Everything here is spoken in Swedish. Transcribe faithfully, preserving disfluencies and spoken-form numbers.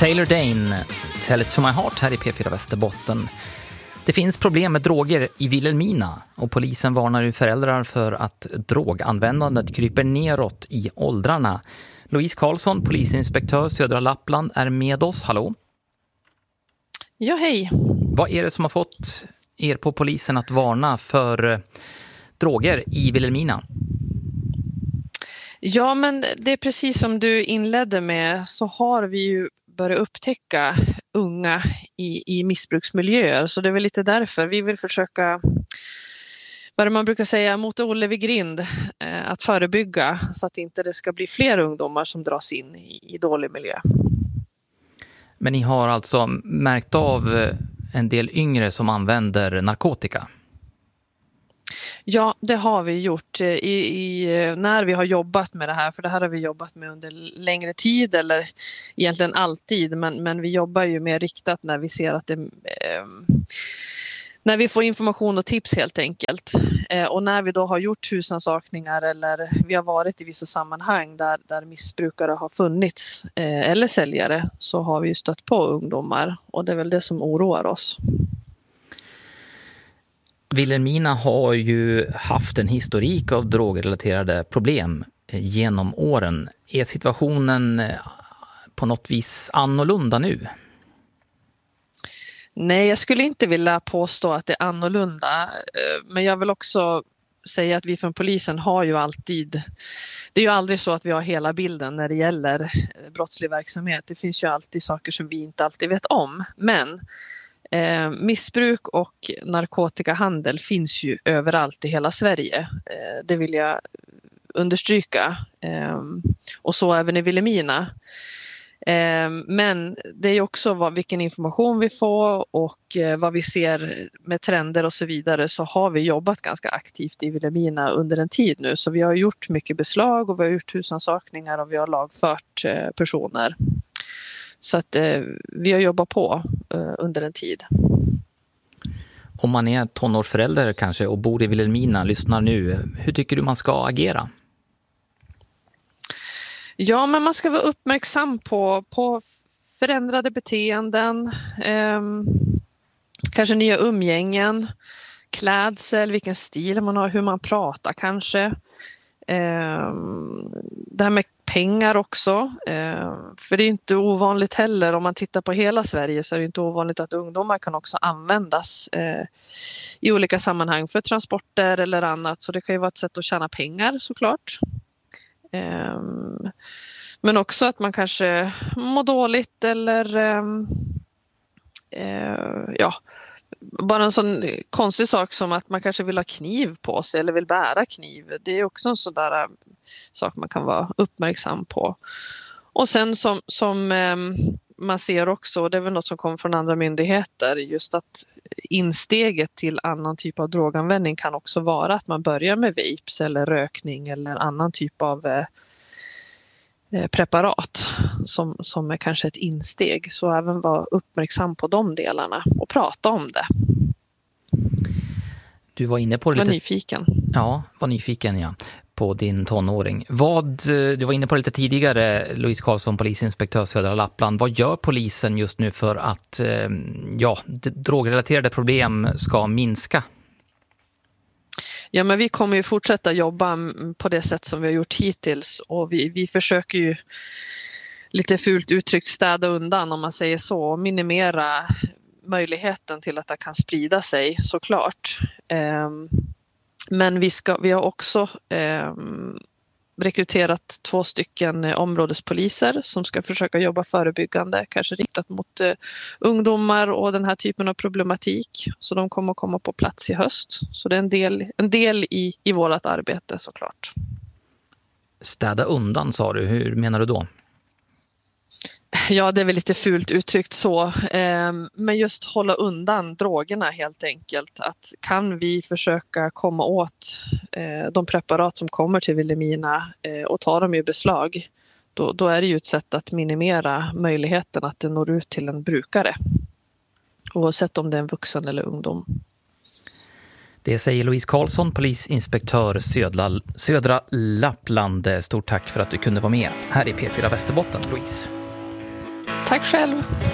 Taylor Dane, Tell It To My Heart här i P fyra Västerbotten. Det finns problem med droger i Vilhelmina och polisen varnar ju föräldrar för att droganvändandet kryper neråt i åldrarna. Louise Karlsson, polisinspektör Södra Lappland, är med oss. Hallå? Ja, hej. Vad är det som har fått er på polisen att varna för droger i Vilhelmina? Ja, men det är precis som du inledde med, så har vi ju börjat upptäcka unga i, i missbruksmiljöer. Så det är väl lite därför vi vill försöka, vad man brukar säga, mot Olle vid grind, eh, att förebygga så att inte det ska bli fler ungdomar som dras in i, i dålig miljö. Men ni har alltså märkt av en del yngre som använder narkotika? Ja, det har vi gjort I, i, när vi har jobbat med det här, för det här har vi jobbat med under längre tid eller egentligen alltid, men, men vi jobbar ju mer riktat när vi ser att det, eh, när vi får information och tips helt enkelt. Eh, och när vi då har gjort husansakningar eller vi har varit i vissa sammanhang där, där missbrukare har funnits eh, eller säljare, så har vi ju stött på ungdomar, och det är väl det som oroar oss. Vilhelmina har ju haft en historik av drogrelaterade problem genom åren. Är situationen på något vis annorlunda nu? Nej, jag skulle inte vilja påstå att det är annorlunda. Men jag vill också säga att vi från polisen har ju alltid... Det är ju aldrig så att vi har hela bilden när det gäller brottslig verksamhet. Det finns ju alltid saker som vi inte alltid vet om. Men... Eh, missbruk och narkotikahandel finns ju överallt i hela Sverige. Eh, det vill jag understryka. Eh, och så även i Vilhelmina. Eh, men det är också vad, vilken information vi får och eh, vad vi ser med trender och så vidare, så har vi jobbat ganska aktivt i Vilhelmina under en tid nu. Så vi har gjort mycket beslag och vi har gjort husansakningar och vi har lagfört eh, personer. Så att eh, vi har jobbat på eh, under en tid. Om man är tonårsförälder kanske och bor i Vilhelmina, lyssnar nu, hur tycker du man ska agera? Ja, men man ska vara uppmärksam på, på förändrade beteenden, eh, kanske nya umgängen, klädsel, vilken stil man har, hur man pratar kanske. Eh, det här med pengar också, eh, för det är inte ovanligt heller, om man tittar på hela Sverige så är det inte ovanligt att ungdomar kan också användas eh, i olika sammanhang för transporter eller annat, så det kan ju vara ett sätt att tjäna pengar såklart. Eh, men också att man kanske mår dåligt eller eh, eh, ja, bara en sån konstig sak som att man kanske vill ha kniv på sig eller vill bära kniv. Det är också en sån där sak man kan vara uppmärksam på. Och sen som, som eh, man ser också, det är väl något som kommer från andra myndigheter, just att insteget till annan typ av droganvändning kan också vara att man börjar med vapes eller rökning eller annan typ av eh, preparat som, som är kanske ett insteg. Så även vara uppmärksam på de delarna och prata om det. Du var inne på det lite... Var nyfiken. Ja, var nyfiken ja. På din tonåring. Vad, du var inne på det lite tidigare, Louise Karlsson, polisinspektör Södra Lappland. Vad gör polisen just nu för att ja, drogrelaterade problem ska minska? Ja, men vi kommer ju fortsätta jobba på det sätt som vi har gjort hittills, och vi, vi försöker ju lite fult uttryckt städa undan, om man säger så, och minimera möjligheten till att det kan sprida sig såklart. Men vi, ska, vi har också rekryterat två stycken områdespoliser som ska försöka jobba förebyggande, kanske riktat mot uh, ungdomar och den här typen av problematik. Så de kommer att komma på plats i höst. Så det är en del, en del i, i vårt arbete såklart. Städa undan, sa du. Hur menar du då? Ja, det är väl lite fult uttryckt så. Men just hålla undan drogerna helt enkelt. Att kan vi försöka komma åt de preparat som kommer till Vilhelmina och ta dem i beslag, då, då är det ju ett sätt att minimera möjligheten att det når ut till en brukare. Oavsett om det är en vuxen eller ungdom. Det säger Louise Karlsson, polisinspektör Södra, Södra Lappland. Stort tack för att du kunde vara med här i P fyra Västerbotten, Louise. Tack själv.